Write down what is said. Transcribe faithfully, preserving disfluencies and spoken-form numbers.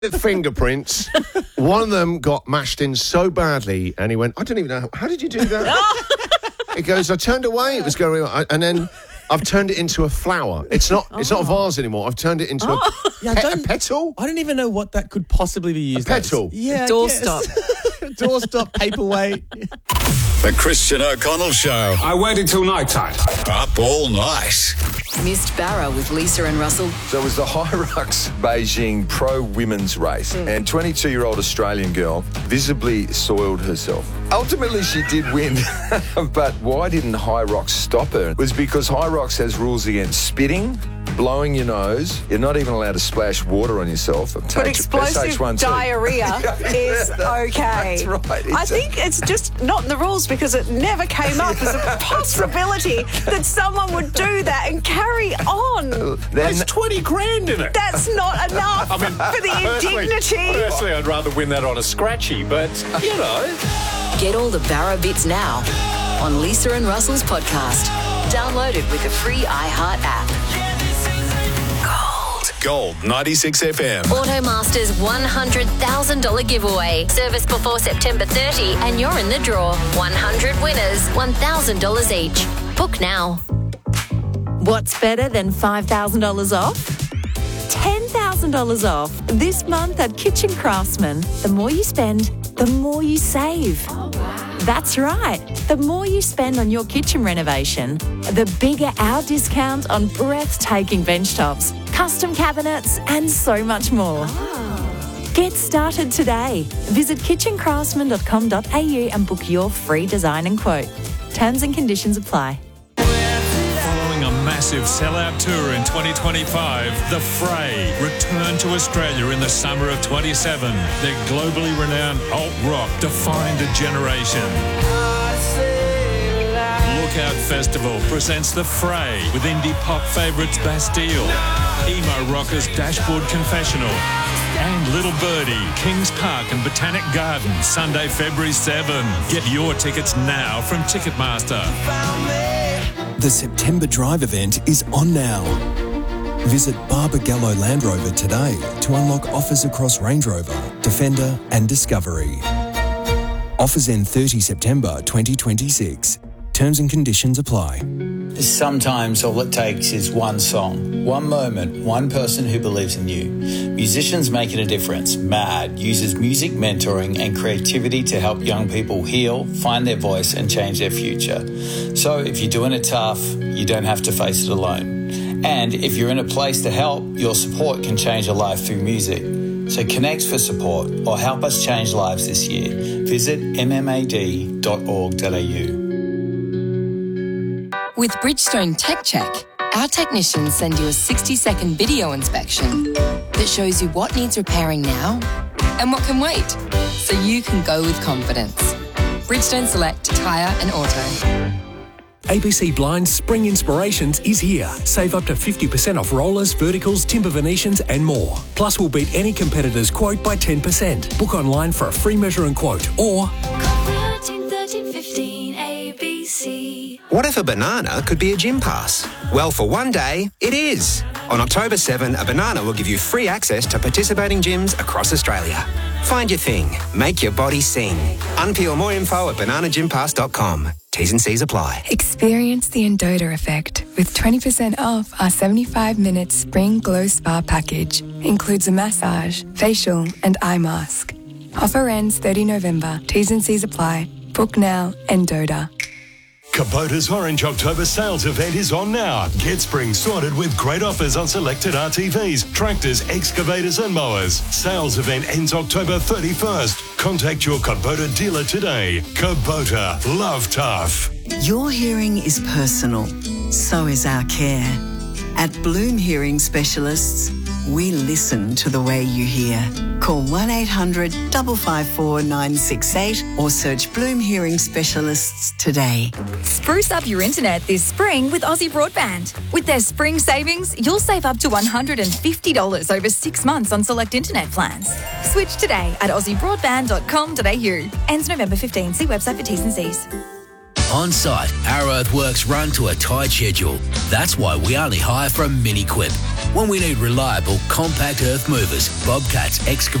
fingerprints. One of them got mashed in so badly, and he went, I don't even know, how did you do that? He goes, I turned away, it was going on, and then I've turned it into a flower. It's not oh. It's not a vase anymore. I've turned it into oh. a, yeah, pe- a petal. I don't even know what that could possibly be used a petal. as. Yeah, doorstop. Doorstop, paperweight. The Christian O'Connell Show. I waited till night time. Up all night. Missed Barra with Lisa and Russell. So it was the Hyrox Beijing Pro Women's Race, mm. and twenty-two-year-old Australian girl visibly soiled herself. Ultimately, she did win, but why didn't Hyrox stop her? It was because Hyrox has rules against spitting, blowing your nose. You're not even allowed to splash water on yourself. But explosive diarrhea is okay. That's right. It's I think a... it's just not in the rules because it never came up as a possibility that someone would do that and carry on. Then... There's twenty grand in it. That's not enough I mean, for the indignity. Personally, I'd rather win that on a scratchy, but, you know. Get all the Barra bits now on Lisa and Russell's podcast. Download it with the free iHeart app. Gold ninety-six F M. Automaster's one hundred thousand dollars giveaway. Service before September thirtieth and you're in the draw. one hundred winners, one thousand dollars each. Book now. What's better than five thousand dollars off? ten thousand dollars off this month at Kitchen Craftsman. The more you spend, the more you save. Oh, wow. That's right. The more you spend on your kitchen renovation, the bigger our discount on breathtaking bench tops, custom cabinets, and so much more. Oh. Get started today. Visit kitchen craftsman dot com dot a u and book your free design and quote. Terms and conditions apply. Following a massive sellout tour in twenty twenty-five, The Fray return to Australia in the summer of twenty-seven. Their globally renowned alt rock defined a generation. Lookout Festival presents The Fray with indie pop favourites Bastille, emo rockers Dashboard Confessional, and Little Birdie, Kings Park and Botanic Gardens, Sunday, February seventh. Get your tickets now from Ticketmaster. The September Drive event is on now. Visit Barbagallo Land Rover today to unlock offers across Range Rover, Defender and Discovery. Offers end thirtieth September twenty twenty-six. Terms and conditions apply. Sometimes all it takes is one song, one moment, one person who believes in you. Musicians Making a Difference, MAD, uses music mentoring and creativity to help young people heal, find their voice and change their future. So if you're doing it tough, you don't have to face it alone. And if you're in a place to help, your support can change a life through music. So connect for support or help us change lives this year. Visit m m a d dot org dot a u. With Bridgestone Tech Check, our technicians send you a sixty-second video inspection that shows you what needs repairing now and what can wait, so you can go with confidence. Bridgestone Select Tyre and Auto. A B C Blinds Spring Inspirations is here. Save up to fifty percent off rollers, verticals, timber Venetians and more. Plus, we'll beat any competitor's quote by ten percent. Book online for a free measure and quote or... thirteen, thirteen, fifteen, A B C. What if a banana could be a gym pass? Well, for one day, it is. On October seventh, a banana will give you free access to participating gyms across Australia. Find your thing. Make your body sing. Unpeel more info at banana gym pass dot com. T's and C's apply. Experience the Endota effect with twenty percent off our seventy-five minute Spring Glow Spa package. Includes a massage, facial and eye mask. Offer ends thirtieth November. T's and C's apply. Book now, Endota. Kubota's Orange October sales event is on now. Get spring sorted with great offers on selected R T Vs, tractors, excavators and mowers. Sales event ends October thirty-first. Contact your Kubota dealer today. Kubota, love tough. Your hearing is personal. So is our care. At Bloom Hearing Specialists, we listen to the way you hear. Call one eight hundred, five five four, nine six eight or search Bloom Hearing Specialists today. Spruce up your internet this spring with Aussie Broadband. With their spring savings, you'll save up to one hundred fifty dollars over six months on select internet plans. Switch today at aussie broadband dot com dot a u. Ends November fifteenth. See website for T's and C's. On site, our earthworks run to a tight schedule. That's why we only hire from Mini Quip. When we need reliable, compact earth movers, Bobcat's excavator